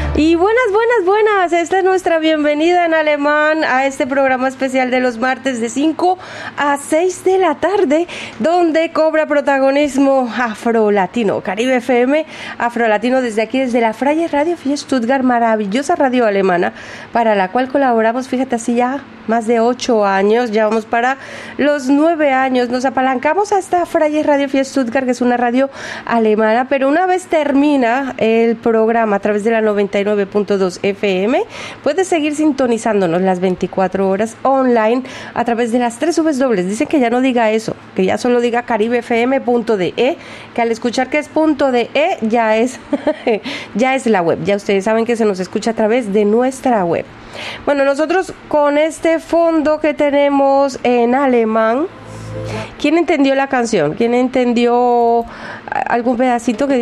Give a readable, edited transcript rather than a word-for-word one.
Y buenas, esta es nuestra bienvenida en alemán a este programa especial de los martes de 5 a 6 de la tarde, donde cobra protagonismo Afrolatino, Caribe FM, Afrolatino desde aquí, desde la Freie Radio für Stuttgart, maravillosa radio alemana, para la cual colaboramos, fíjate, así ya más de 8 años, ya vamos para los 9 años, nos apalancamos a esta Freie Radio für Stuttgart, que es una radio alemana, pero una vez termina el programa a través de la 99.2 FM, puedes seguir sintonizándonos las 24 horas online a través de las 3 W. Dicen que ya no diga eso, que ya solo diga caribefm.de, que al escuchar que es .de ya es ya es la web. Ya ustedes saben que se nos escucha a través de nuestra web. Bueno, nosotros con este fondo que tenemos en alemán, ¿quién entendió la canción? ¿Quién entendió algún pedacito que